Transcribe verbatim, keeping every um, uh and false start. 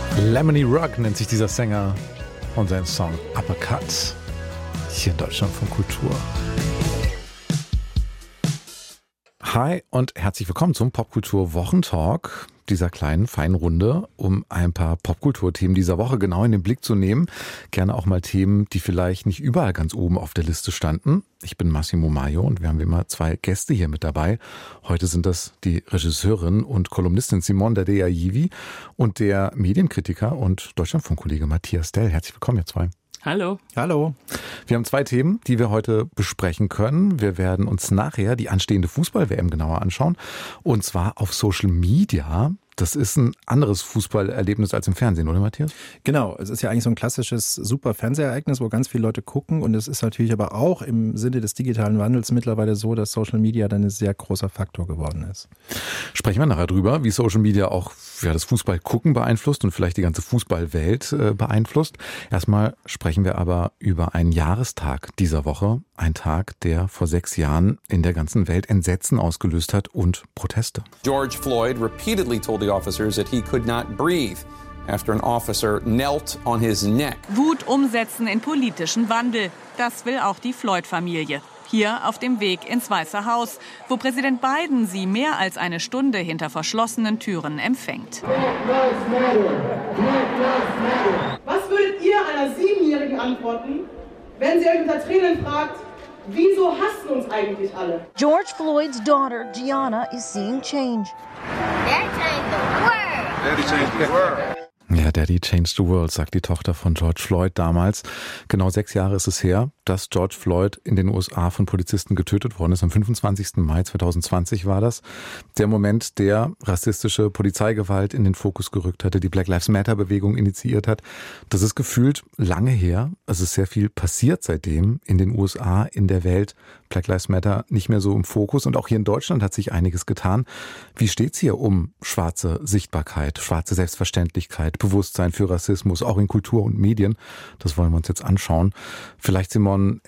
Lemony Rock nennt sich dieser Sänger und sein Song Uppercut. Hier in Deutschland von Kultur. Hi und herzlich willkommen zum Popkultur-Wochentalk, dieser kleinen, feinen Runde, um ein paar Popkulturthemen dieser Woche genau in den Blick zu nehmen. Gerne auch mal Themen, die vielleicht nicht überall ganz oben auf der Liste standen. Ich bin Massimo Maio und wir haben wie immer zwei Gäste hier mit dabei. Heute sind das die Regisseurin und Kolumnistin Simone Dadea-Yivi und der Medienkritiker und Deutschlandfunkkollege Matthias Dell. Herzlich willkommen, ihr zwei. Hallo. Hallo. Wir haben zwei Themen, die wir heute besprechen können. Wir werden uns nachher die anstehende Fußball-W M genauer anschauen. Und zwar auf Social Media. Das ist ein anderes Fußballerlebnis als im Fernsehen, oder Matthias? Genau, es ist ja eigentlich so ein klassisches super Fernsehereignis, wo ganz viele Leute gucken. Und es ist natürlich aber auch im Sinne des digitalen Wandels mittlerweile so, dass Social Media dann ein sehr großer Faktor geworden ist. Sprechen wir nachher drüber, wie Social Media auch ja, das Fußballgucken beeinflusst und vielleicht die ganze Fußballwelt äh, beeinflusst. Erstmal sprechen wir aber über einen Jahrestag dieser Woche. Ein Tag, der vor sechs Jahren in der ganzen Welt Entsetzen ausgelöst hat und Proteste. George Floyd repeatedly told the officers that he could not breathe after an officer knelt on his neck. Wut umsetzen in politischen Wandel. Das will auch die Floyd-Familie. Hier auf dem Weg ins Weiße Haus, wo Präsident Biden sie mehr als eine Stunde hinter verschlossenen Türen empfängt. Was würdet ihr einer Siebenjährigen antworten, wenn sie euch unter Tränen fragt, wieso hassen uns eigentlich alle? George Floyd's daughter, Gianna, is seeing change. Daddy changed the world. Daddy changed the world. Ja, Daddy changed the world, sagt die Tochter von George Floyd damals. Genau sechs Jahre ist es her, dass George Floyd in den U S A von Polizisten getötet worden ist. Am fünfundzwanzigsten Mai zweitausendzwanzig war das. Der Moment, der rassistische Polizeigewalt in den Fokus gerückt hatte, die Black Lives Matter-Bewegung initiiert hat. Das ist gefühlt lange her. Es ist sehr viel passiert seitdem in den U S A, in der Welt. Black Lives Matter nicht mehr so im Fokus. Und auch hier in Deutschland hat sich einiges getan. Wie steht's hier um schwarze Sichtbarkeit, schwarze Selbstverständlichkeit, Bewusstsein für Rassismus, auch in Kultur und Medien? Das wollen wir uns jetzt anschauen. Vielleicht, Simon,